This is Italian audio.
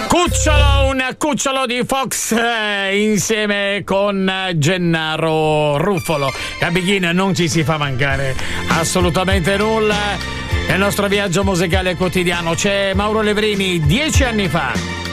Un cucciolo di Fox insieme con Gennaro Ruffolo. Gabichina, non ci si fa mancare assolutamente nulla. Nel nostro viaggio musicale quotidiano c'è Mauro Levrini 10 anni fa.